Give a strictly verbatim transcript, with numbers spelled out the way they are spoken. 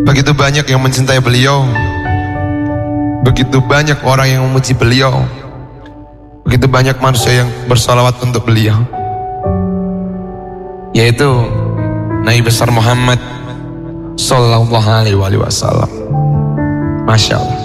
Begitu banyak yang mencintai beliau, begitu banyak orang yang memuji beliau, begitu banyak manusia yang bersalawat untuk beliau, yaitu Nabi besar Muhammad Sallallahu Alaihi Wasallam. Masya Allah.